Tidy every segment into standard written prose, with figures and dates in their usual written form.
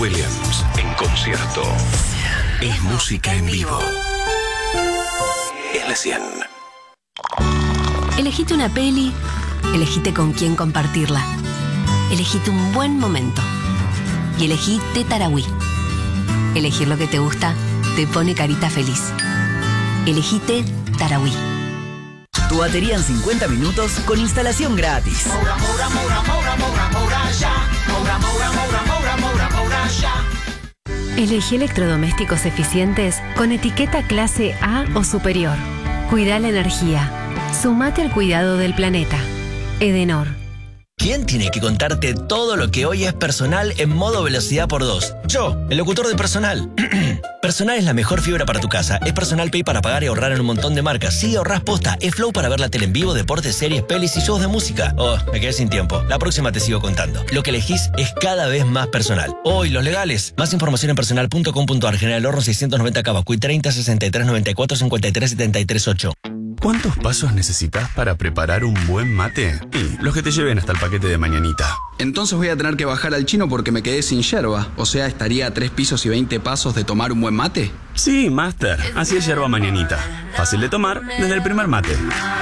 Williams en concierto. Es música en vivo. L100. Elegite una peli, elegite con quién compartirla. Elegite un buen momento. Y elegí Té Tarahui. Elegir lo que te gusta te pone carita feliz. Elegí Té Tarahui. Tu batería en 50 minutos con instalación gratis. Elegí electrodomésticos eficientes con etiqueta clase A o superior. Cuida la energía. Sumate al cuidado del planeta. Edenor. ¿Quién tiene que contarte todo lo que hoy es personal en modo velocidad por 2? Yo, el locutor de Personal. Personal es la mejor fibra para tu casa. Es Personal Pay para pagar y ahorrar en un montón de marcas. Sí, ahorrás posta. Es Flow para ver la tele en vivo, deportes, series, pelis y shows de música. Oh, me quedé sin tiempo. La próxima te sigo contando. Lo que elegís es cada vez más personal. Oh, y los legales. Más información en personal.com.ar. General Horno 690 Cavacuy 30 63 94 53 73 8. ¿Cuántos pasos necesitas para preparar un buen mate? Y los que te lleven hasta el paquete de mañanita. Entonces voy a tener que bajar al chino porque me quedé sin yerba. O sea, estaría a 3 pisos y 20 pasos de tomar un buen mate. Sí, Master. Así es yerba mañanita. Fácil de tomar desde el primer mate.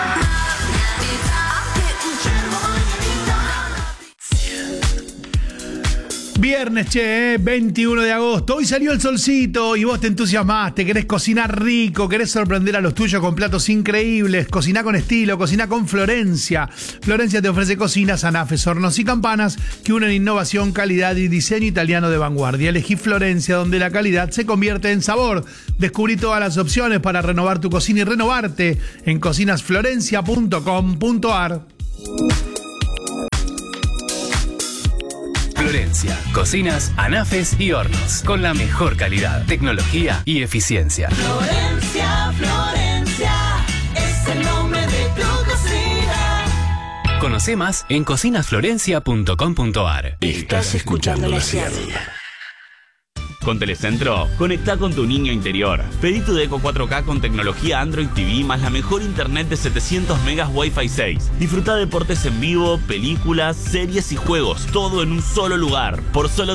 Viernes, 21 de agosto. Hoy salió el solcito y vos te entusiasmaste. Querés cocinar rico, querés sorprender a los tuyos con platos increíbles. Cociná con estilo, cociná con Florencia. Florencia te ofrece cocinas, anafes, hornos y campanas que unen innovación, calidad y diseño italiano de vanguardia. Elegí Florencia, donde la calidad se convierte en sabor. Descubrí todas las opciones para renovar tu cocina y renovarte en cocinasflorencia.com.ar. Florencia, cocinas, anafes y hornos con la mejor calidad, tecnología y eficiencia. Florencia, Florencia, es el nombre de tu cocina. Conoce más en cocinasflorencia.com.ar. Estás escuchando la 100. Con Telecentro, conectá con tu niño interior. Pedí tu Deco 4K con tecnología Android TV más la mejor internet de 700 megas Wi-Fi 6. Disfruta deportes en vivo, películas, series y juegos, todo en un solo lugar, por solo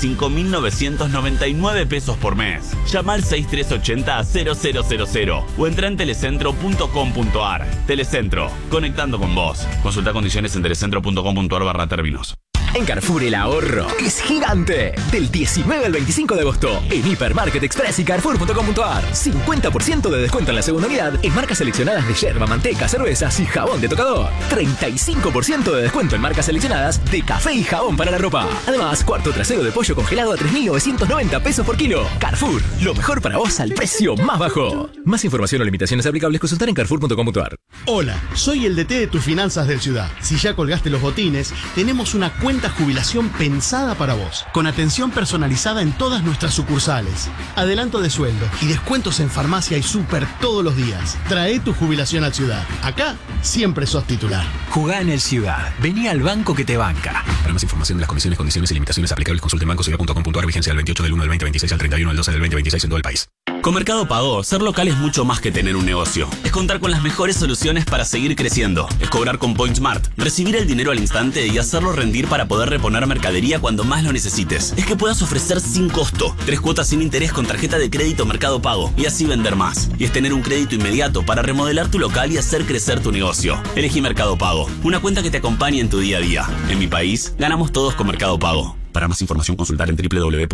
35.999 pesos por mes. Llama al 6380-0000 o entra en telecentro.com.ar. Telecentro, conectando con vos. Consulta condiciones en telecentro.com.ar/términos. En Carrefour el ahorro es gigante. Del 19 al 25 de agosto en Hipermarket Express y Carrefour.com.ar. 50% de descuento en la segunda unidad en marcas seleccionadas de yerba, manteca, cervezas y jabón de tocador. 35% de descuento en marcas seleccionadas de café y jabón para la ropa. Además, cuarto trasero de pollo congelado a 3.990 pesos por kilo. Carrefour, lo mejor para vos al precio más bajo. Más información o limitaciones aplicables consultar en Carrefour.com.ar. Hola, soy el DT de tus finanzas del Ciudad. Si ya colgaste los botines, tenemos una cuenta jubilación pensada para vos, con atención personalizada en todas nuestras sucursales, adelanto de sueldo y descuentos en farmacia y súper todos los días. Trae tu jubilación al Ciudad. Acá siempre sos titular. Jugá en el Ciudad. Vení al banco que te banca. Para más información de las condiciones, condiciones y limitaciones aplicables, consulte en bancociudad.com.ar. Vigencia del 28 del 1 del 2026 al 31 del 12 del 2026 en todo el país. Con Mercado Pago, ser local es mucho más que tener un negocio. Es contar con las mejores soluciones para seguir creciendo. Es cobrar con PointSmart, recibir el dinero al instante y hacerlo rendir para poder reponer mercadería cuando más lo necesites. Es que puedas ofrecer sin costo 3 cuotas sin interés con tarjeta de crédito Mercado Pago y así vender más. Y es tener un crédito inmediato para remodelar tu local y hacer crecer tu negocio. Elegí Mercado Pago, una cuenta que te acompañe en tu día a día. En mi país, ganamos todos con Mercado Pago. Para más información, consultar en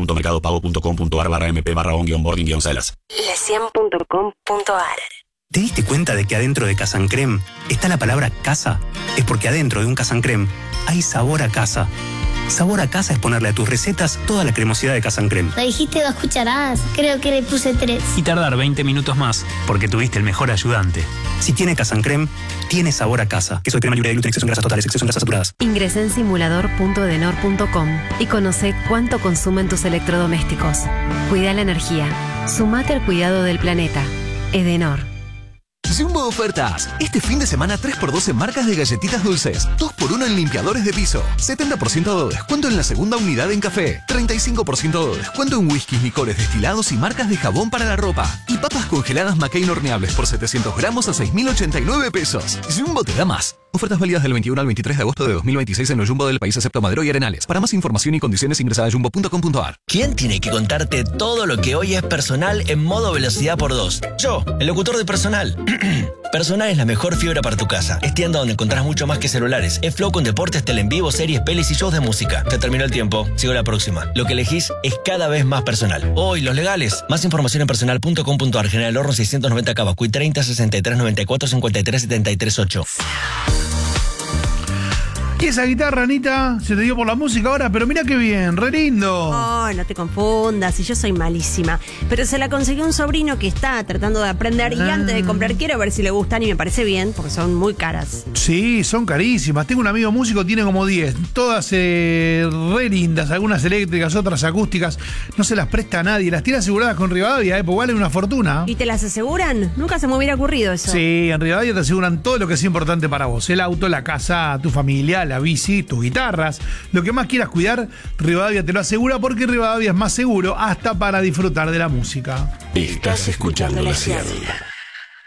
www.mercadopago.com.ar/mp/on-boarding-sellers. Le100.com.ar. ¿Te diste cuenta de que adentro de Casa Creme está la palabra casa? Es porque adentro de un Casa Creme hay sabor a casa. Sabor a casa es ponerle a tus recetas toda la cremosidad de Casa Creme. Me dijiste 2 cucharadas, creo que le puse 3. Y tardar 20 minutos más, porque tuviste el mejor ayudante. Si tiene Casa Creme, tiene sabor a casa. Queso de crema libre de gluten, exceso en grasas totales, exceso en grasas saturadas. Ingresa en simulador.edenor.com y conoce cuánto consumen tus electrodomésticos. Cuida la energía. Sumate al cuidado del planeta. Edenor. Jumbo ofertas. Este fin de semana 3x2 en marcas de galletitas dulces. 2x1 en limpiadores de piso. 70% de descuento en la segunda unidad en café. 35% de descuento en whiskies, licores destilados y marcas de jabón para la ropa. Y papas congeladas McCain horneables por 700 gramos a 6.089 pesos. Jumbo te da más. Ofertas válidas del 21 al 23 de agosto de 2026 en los Jumbo del país excepto Madero y Arenales. Para más información y condiciones ingresa a jumbo.com.ar. ¿Quién tiene que contarte todo lo que hoy es personal en modo velocidad por 2? Yo, el locutor de Personal. Personal es la mejor fibra para tu casa. Es tienda donde encontrás mucho más que celulares. Es flow con deportes, tele en vivo, series, pelis y shows de música. Se terminó el tiempo. Sigo la próxima. Lo que elegís es cada vez más personal. Hoy, los legales. Más información en personal.com.ar. General Horno 690 Cavacuy 30 63 94 53 73 8. Y esa guitarra, Anita, se te dio por la música ahora, pero mira qué bien, re lindo. Oh, no te confundas, y yo soy malísima. Pero se la consiguió un sobrino que está tratando de aprender y antes de comprar quiero ver si le gustan y me parece bien, porque son muy caras. Sí, son carísimas. Tengo un amigo músico, tiene como 10. Todas re lindas, algunas eléctricas, otras acústicas. No se las presta a nadie. Las tiene aseguradas con Rivadavia, pues valen una fortuna. ¿Y te las aseguran? Nunca se me hubiera ocurrido eso. Sí, en Rivadavia te aseguran todo lo que es importante para vos. El auto, la casa, tu familia, la bici, tus guitarras, lo que más quieras cuidar, Rivadavia te lo asegura porque Rivadavia es más seguro hasta para disfrutar de la música. Estás escuchando La Ciénaga.